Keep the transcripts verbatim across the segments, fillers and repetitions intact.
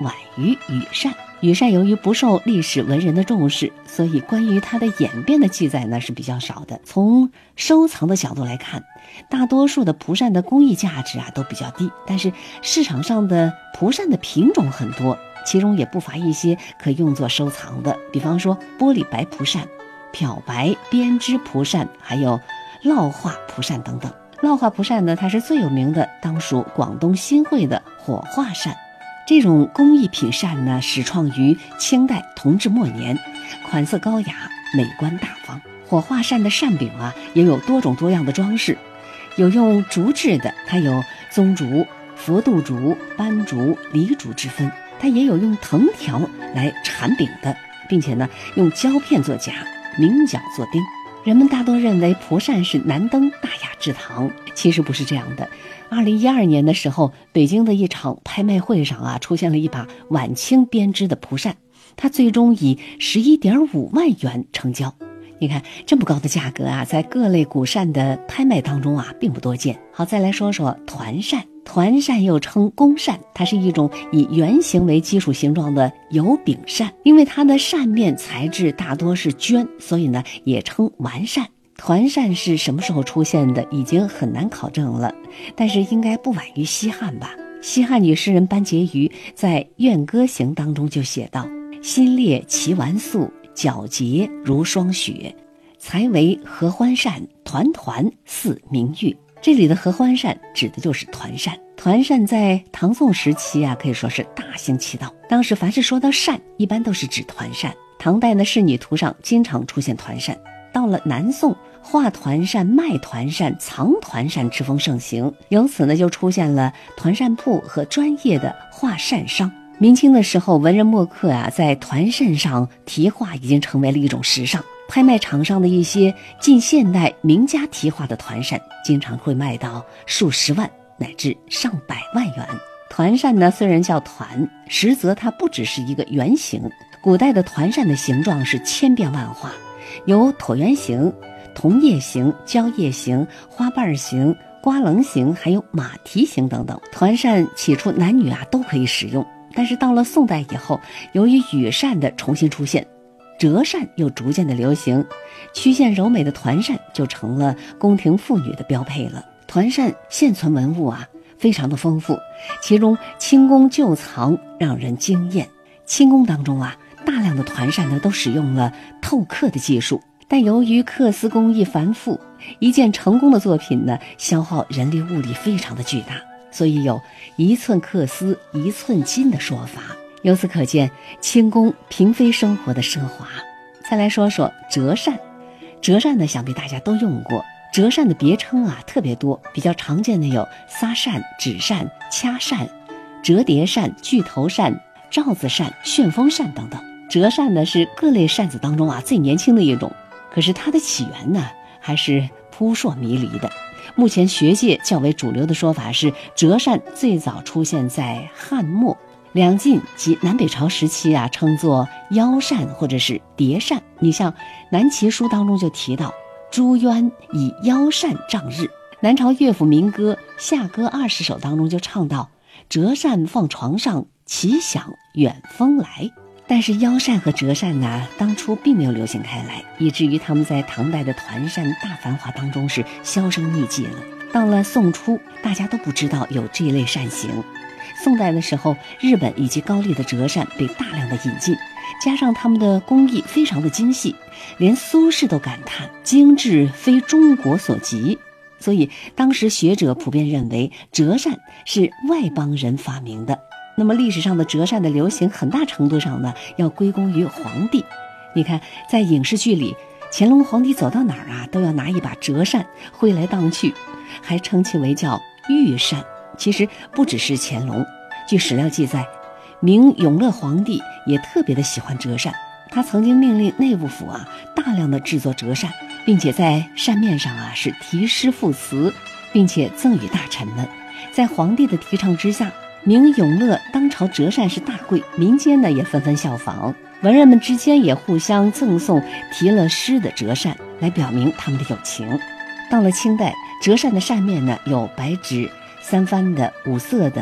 晚于羽扇。羽扇由于不受历史文人的重视，所以关于它的演变的记载呢是比较少的。从收藏的角度来看，大多数的蒲扇的工艺价值啊都比较低，但是市场上的蒲扇的品种很多，其中也不乏一些可用作收藏的，比方说玻璃白蒲扇、漂白编织蒲扇，还有烙画蒲扇等等。烙画蒲扇呢，它是最有名的，当属广东新会的火化扇。这种工艺品扇呢，始创于清代同治末年，款色高雅，美观大方。火化扇的扇柄啊，也有多种多样的装饰，有用竹制的，它有棕竹、佛度竹、斑竹、梨竹之分；它也有用藤条来缠柄的，并且呢，用胶片做夹，明角做钉。人们大多认为蒲扇是难登大雅之堂，其实不是这样的。二零一二年的时候，北京的一场拍卖会上啊，出现了一把晚清编织的蒲扇，它最终以十一点五万元成交。你看这么高的价格啊，在各类古扇的拍卖当中啊，并不多见。好，再来说说团扇。团扇又称宫扇，它是一种以圆形为基础形状的油饼扇，因为它的扇面材质大多是绢，所以呢也称丸扇。团扇是什么时候出现的，已经很难考证了，但是应该不晚于西汉吧。西汉女诗人班婕妤在《怨歌行》当中就写道：心裂其丸素，皎洁如霜雪，才为合欢扇，团团似明月。这里的合欢扇指的就是团扇。团扇在唐宋时期啊，可以说是大行其道。当时凡是说到扇，一般都是指团扇。唐代的仕女图上经常出现团扇。到了南宋，画团扇、卖团扇、藏团扇之风盛行，由此呢就出现了团扇铺和专业的画扇商。明清的时候，文人墨客啊在团扇上题画已经成为了一种时尚。拍卖场上的一些近现代名家题画的团扇，经常会卖到数十万乃至上百万元。团扇呢，虽然叫团，实则它不只是一个圆形。古代的团扇的形状是千变万化，有椭圆形、桐叶形、蕉叶形、花瓣形、瓜棱形，还有马蹄形等等。团扇起初男女啊都可以使用，但是到了宋代以后，由于羽扇的重新出现，折扇又逐渐的流行，曲线柔美的团扇就成了宫廷妇女的标配了。团扇现存文物啊非常的丰富，其中清宫旧藏让人惊艳。清宫当中啊，大量的团扇呢都使用了透刻的技术，但由于刻丝工艺繁复，一件成功的作品呢消耗人力物力非常的巨大，所以有一寸刻丝一寸金的说法。由此可见清宫嫔妃生活的奢华。再来说说折扇。折扇呢，想必大家都用过。折扇的别称啊特别多，比较常见的有撒扇、纸扇、掐扇、折叠扇、巨头扇、罩子扇、旋风扇等等。折扇呢是各类扇子当中啊最年轻的一种，可是它的起源呢还是扑朔迷离的。目前学界较为主流的说法是，折扇最早出现在汉末，两晋及南北朝时期啊，称作腰扇或者是叠扇。你像南齐书当中就提到，朱渊以腰扇仗日。南朝乐府民歌《夏歌二十首》当中就唱到，折扇放床上，齐响远风来。但是腰扇和折扇呢，当初并没有流行开来，以至于他们在唐代的团扇大繁华当中是销声匿迹了。到了宋初，大家都不知道有这一类扇形。宋代的时候，日本以及高丽的折扇被大量的引进，加上他们的工艺非常的精细，连苏轼都感叹精致非中国所及。所以当时学者普遍认为折扇是外邦人发明的。那么历史上的折扇的流行很大程度上呢要归功于皇帝。你看在影视剧里，乾隆皇帝走到哪儿啊都要拿一把折扇挥来荡去，还称其为叫御扇。其实不只是乾隆，据史料记载，明永乐皇帝也特别的喜欢折扇，他曾经命令内务府啊大量的制作折扇，并且在扇面上啊是题诗赋词，并且赠予大臣们。在皇帝的提倡之下，明永乐当朝折扇是大贵，民间呢也纷纷效仿，文人们之间也互相赠送题了诗的折扇，来表明他们的友情。到了清代，折扇的扇面呢有白纸、三番的、五色的、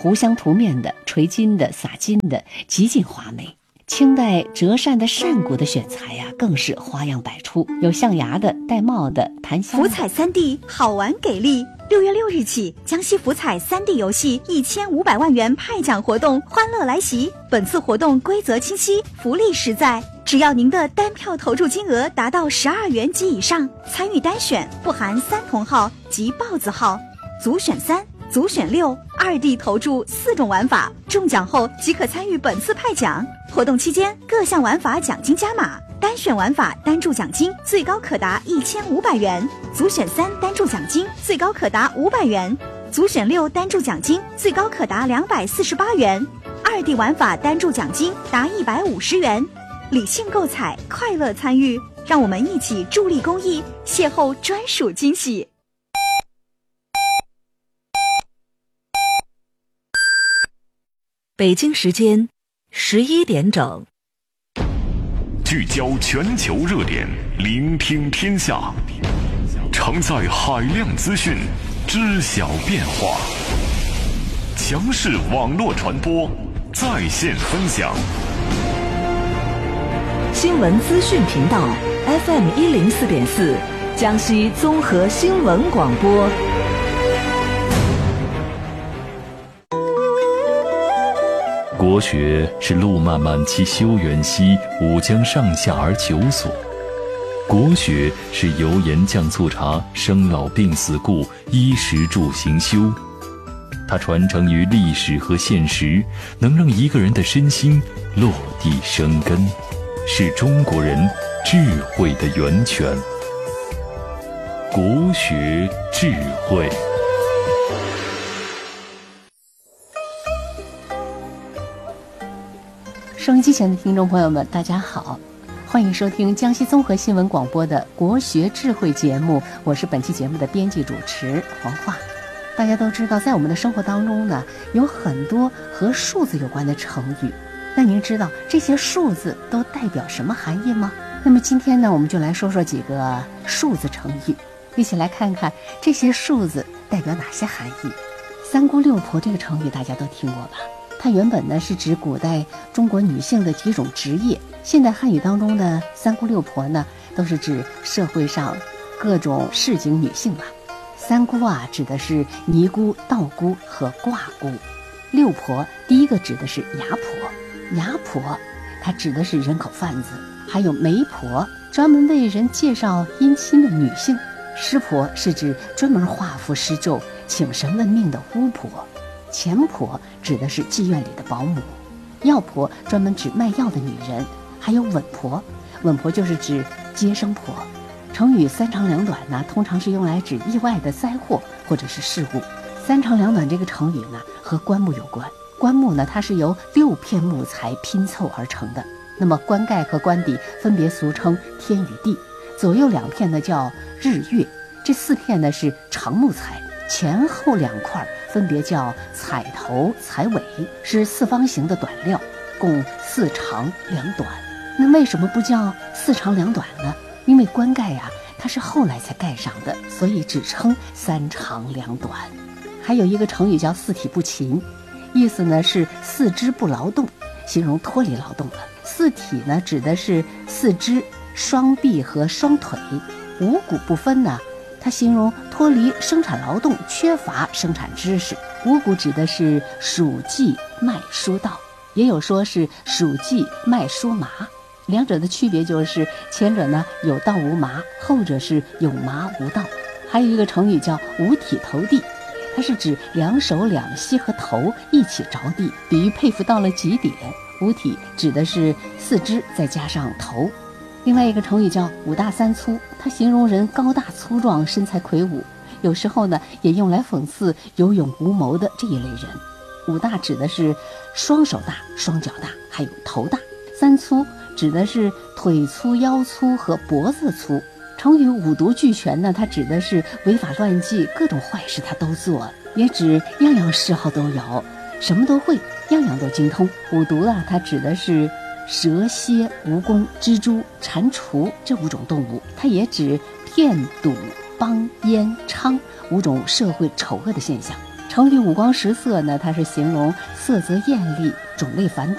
糊镶涂面的、垂金的、撒金的，极尽华美。清代折扇的扇骨的选材呀、啊，更是花样百出，有象牙的、带帽的、檀香的。 福彩 三 D 好玩给力！六月六日起，江西福彩 三 D 游戏一千五百万元派奖活动欢乐来袭。本次活动规则清晰，福利实在。只要您的单票投注金额达到十二元及以上，参与单选不含三同号及豹子号、组选三、组选六、二 D 投注四种玩法，中奖后即可参与本次派奖。活动期间，各项玩法奖金加码，单选玩法单注奖金最高可达一千五百元，组选三单注奖金最高可达五百元，组选六单注奖金最高可达两百四十八元，二 D 玩法单注奖金达一百五十元。理性购彩，快乐参与，让我们一起助力公益，邂逅专属惊喜。 北京时间十一点整， 聚焦全球热点，聆听天下，承载海量资讯，知晓变化。强势网络传播，在线分享。 新闻资讯频道 F M 一零四点四，江西综合新闻广播。 国学是路漫漫其修远兮，吾将上下而求索。国学是油盐酱醋茶，生老病死故，衣食住行修。它传承于历史和现实，能让一个人的身心落地生根，是中国人智慧的源泉。国学智慧。 收音机前的听众朋友们，大家好，欢迎收听江西综合新闻广播的国学智慧节目，我是本期节目的编辑主持黄华。大家都知道，在我们的生活当中呢，有很多和数字有关的成语。那您知道这些数字都代表什么含义吗？那么今天呢，我们就来说说几个数字成语，一起来看看这些数字代表哪些含义。三姑六婆这个成语大家都听过吧？它原本呢是指古代中国女性的几种职业，现代汉语当中的三姑六婆呢，都是指社会上各种市井女性吧。三姑啊，指的是尼姑、道姑和卦姑；六婆，第一个指的是牙婆，牙婆它指的是人口贩子；还有媒婆，专门为人介绍姻亲的女性；师婆是指专门画符施咒、请神问命的巫婆；钱婆指的是妓院里的保姆；药婆专门指卖药的女人；还有稳婆，稳婆就是指接生婆。成语三长两短呢，通常是用来指意外的灾祸或者是事故。三长两短这个成语呢，和棺木有关。棺木呢，它是由六片木材拼凑而成的。那么棺盖和棺底分别俗称天与地，左右两片呢叫日月，这四片呢是长木材，前后两块分别叫彩头、彩尾，是四方形的短料，共四长两短。那为什么不叫四长两短呢？因为棺盖呀、啊，它是后来才盖上的，所以只称三长两短。还有一个成语叫四体不勤，意思呢是四肢不劳动，形容脱离劳动了。四体呢指的是四肢、双臂和双腿，五谷不分呢，它形容脱离生产劳动，缺乏生产知识。五谷指的是黍稷麦菽稻，也有说是黍稷麦菽麻。两者的区别就是前者呢有稻无麻，后者是有麻无稻。还有一个成语叫五体投地，它是指两手两膝和头一起着地，比喻佩服到了极点。五体指的是四肢再加上头。另外一个成语叫五大三粗，它形容人高大粗壮，身材魁梧，有时候呢也用来讽刺有勇无谋的这一类人。五大指的是双手大、双脚大，还有头大。三粗指的是腿粗、腰粗和脖子粗。成语五毒俱全呢，它指的是违法乱纪，各种坏事他都做，也指样样嗜好都有，什么都会，样样都精通。五毒啊，它指的是蛇、蝎、蜈蚣、蜘蛛、蟾蜍这五种动物，它也指骗、赌、帮、烟、娼五种社会丑恶的现象。 成语五光十色呢，它是形容色泽艳丽、种类繁多。